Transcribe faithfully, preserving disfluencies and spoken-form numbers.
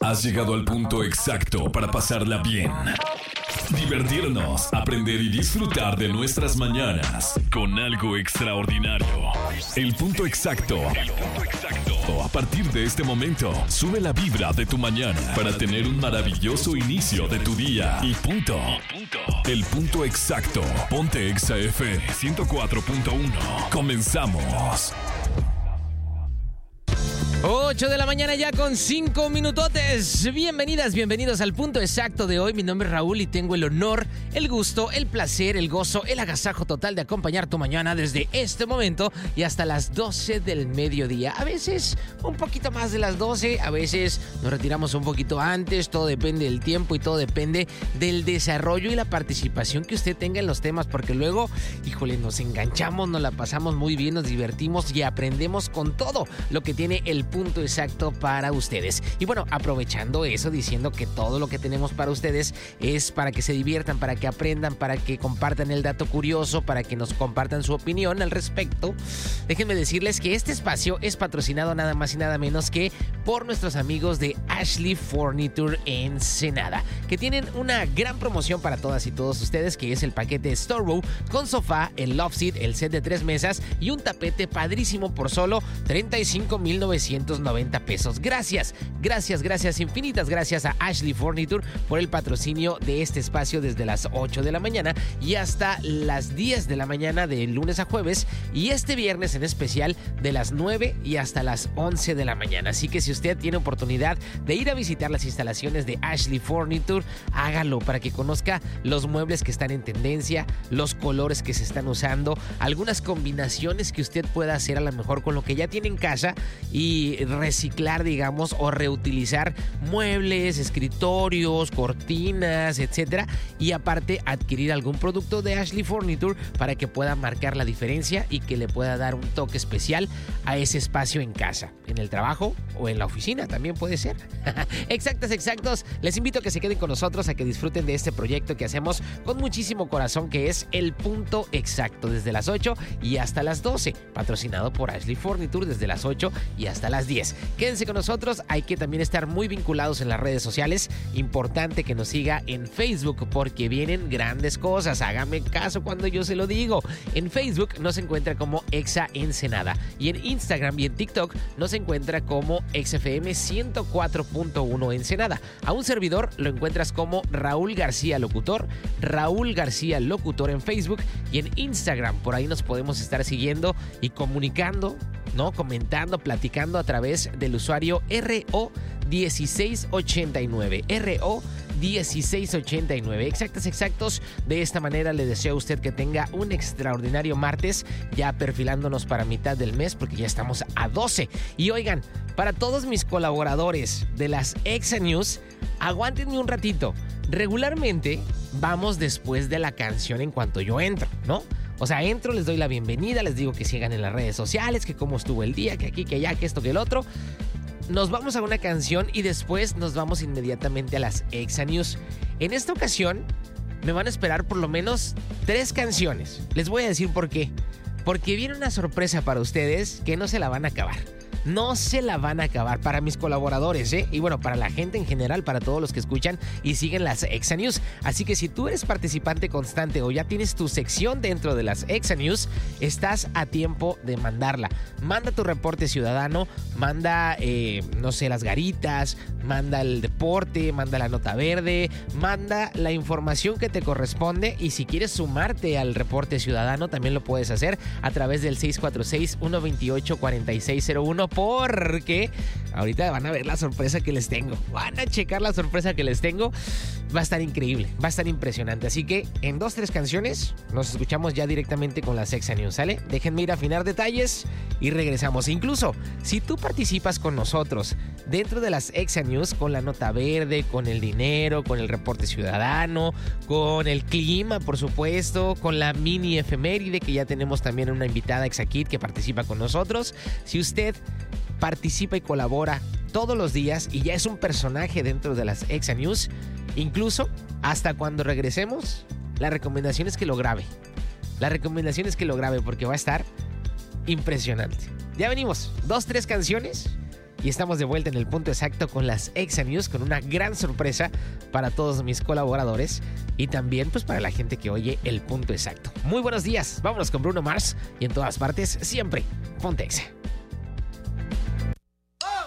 Has llegado al punto exacto para pasarla bien, divertirnos, aprender y disfrutar de nuestras mañanas con algo extraordinario. El punto exacto. El punto exacto. A partir de este momento, sube la vibra de tu mañana para tener un maravilloso inicio de tu día. Y punto. El punto exacto. Ponte Exa F M ciento cuatro punto uno. Comenzamos. ocho de la mañana ya con cinco minutotes. Bienvenidas, bienvenidos al punto exacto de hoy. Mi nombre es Raúl y tengo el honor, el gusto, el placer, el gozo, el agasajo total de acompañar tu mañana desde este momento y hasta las doce del mediodía. A veces un poquito más de las doce, a veces nos retiramos un poquito antes. Todo depende del tiempo y todo depende del desarrollo y la participación que usted tenga en los temas, porque luego, híjole, nos enganchamos, nos la pasamos muy bien, nos divertimos y aprendemos con todo lo que tiene el punto exacto para ustedes. Y bueno, aprovechando eso, diciendo que todo lo que tenemos para ustedes es para que se diviertan, para que aprendan, para que compartan el dato curioso, para que nos compartan su opinión al respecto. Déjenme decirles que este espacio es patrocinado nada más y nada menos que por nuestros amigos de Ashley Furniture Ensenada, que tienen una gran promoción para todas y todos ustedes, que es el paquete Store Row con sofá, el love seat, el set de tres mesas y un tapete padrísimo por solo treinta y cinco mil novecientos noventa pesos. Gracias, gracias, gracias, infinitas gracias a Ashley Furniture por el patrocinio de este espacio desde las ocho de la mañana y hasta las diez de la mañana de lunes a jueves, y este viernes en especial de las nueve y hasta las once de la mañana. Así que si usted tiene oportunidad de ir a visitar las instalaciones de Ashley Furniture, hágalo para que conozca los muebles que están en tendencia, los colores que se están usando, algunas combinaciones que usted pueda hacer a lo mejor con lo que ya tiene en casa y reciclar, digamos, o reutilizar muebles, escritorios, cortinas, etcétera, y aparte adquirir algún producto de Ashley Furniture para que pueda marcar la diferencia y que le pueda dar un toque especial a ese espacio en casa, en el trabajo o en la oficina, también puede ser. Exactos, exactos. Les invito a que se queden con nosotros, a que disfruten de este proyecto que hacemos con muchísimo corazón, que es el punto exacto, desde las ocho y hasta las doce, patrocinado por Ashley Furniture desde las ocho y hasta las diez. Quédense con nosotros, hay que también estar muy vinculados en las redes sociales. Importante que nos siga en Facebook porque vienen grandes cosas. Hágame caso cuando yo se lo digo. En Facebook nos encuentra como Exa Ensenada y en Instagram y en TikTok nos encuentra como X F M ciento cuatro punto uno Ensenada. A un servidor lo encuentras como Raúl García Locutor, Raúl García Locutor en Facebook y en Instagram. Por ahí nos podemos estar siguiendo y comunicando, ¿no? Comentando, platicando a través del usuario R O dieciséis ochenta y nueve. R O dieciséis ochenta y nueve. Exactos, exactos. De esta manera le deseo a usted que tenga un extraordinario martes, ya perfilándonos para mitad del mes porque ya estamos a doce. Y oigan, para todos mis colaboradores de las Exa News, aguántenme un ratito. Regularmente vamos después de la canción en cuanto yo entro, ¿no? O sea, entro, les doy la bienvenida, les digo que sigan en las redes sociales, que cómo estuvo el día, que aquí, que allá, que esto, que el otro. Nos vamos a una canción y después nos vamos inmediatamente a las Exa News. En esta ocasión me van a esperar por lo menos tres canciones. Les voy a decir por qué. Porque viene una sorpresa para ustedes que no se la van a acabar. No se la van a acabar para mis colaboradores, ¿eh? Y bueno, para la gente en general, para todos los que escuchan y siguen las Exa News. Así que si tú eres participante constante o ya tienes tu sección dentro de las Exa News, estás a tiempo de mandarla. Manda tu reporte ciudadano, manda, eh, no sé, las garitas, manda el deporte, manda la nota verde, manda la información que te corresponde, y si quieres sumarte al reporte ciudadano, también lo puedes hacer a través del seis cuatro seis, uno dos ocho, cuatro seis cero uno. Porque ahorita van a ver la sorpresa que les tengo. Van a checar la sorpresa que les tengo. Va a estar increíble, va a estar impresionante. Así que en dos, tres canciones nos escuchamos ya directamente con las Exa News, ¿sale? Déjenme ir a afinar detalles y regresamos. Incluso, si tú participas con nosotros dentro de las Exa News, con la nota verde, con el dinero, con el reporte ciudadano, con el clima, por supuesto, con la mini efeméride, que ya tenemos también una invitada ExaKid que participa con nosotros. Si usted participa y colabora todos los días y ya es un personaje dentro de las Exa News, incluso hasta cuando regresemos, la recomendación es que lo grabe. La recomendación es que lo grabe porque va a estar impresionante. Ya venimos, dos, tres canciones y estamos de vuelta en el punto exacto con las Exa News, con una gran sorpresa para todos mis colaboradores y también pues para la gente que oye el punto exacto. Muy buenos días, vámonos con Bruno Mars y en todas partes siempre ponte Exa.